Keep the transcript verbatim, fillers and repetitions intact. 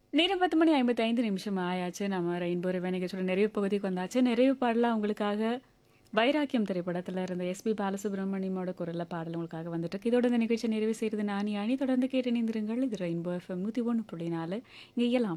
நேரம் பத்து மணி ஐம்பத்தி ஐந்து நிமிஷம் ஆயாச்சு. நம்ம ரெயின்போ ரிவே நிகழ்ச்சியோட நிறைவு பகுதிக்கு வந்தாச்சு. நிறைவு பாடலா உங்களுக்காக வைராக்கியம் திரைப்படத்துல இருந்த எஸ்பி பாலசுப்ரமணியமோட குரல்ல பாடல் உங்களுக்காக வந்துட்டு இருக்கு. இதோட இந்த நிகழ்ச்சி நிறைவு செய்கிறது நான் யானி. தொடர்ந்து கேட்டு இணைந்திருங்கள். இது ரெயின்போ எஃப்எம் நூற்றி ஒன்று புள்ளி நாலு. இங்கே எல்லாம்